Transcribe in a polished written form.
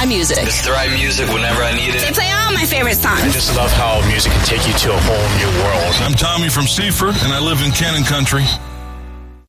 Thrive Music. It's Thrive Music whenever I need it. They play all my favorite songs. I just love how music can take you to a whole new world. I'm Tommy from Seaford, and I live in Cannon Country.